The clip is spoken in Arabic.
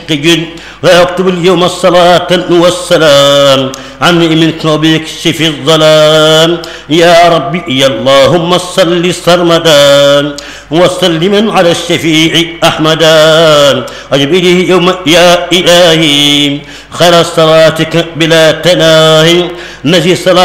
جن ويكتب اليوم الصلاة والسلام عني منك وبيكشف الظلام يا ربي يا اللهم صل سرمدا وسلما على الشفيع أحمدا أجبله يوم يا إلهي خير صلاتك بلا تناهي نجي صلاة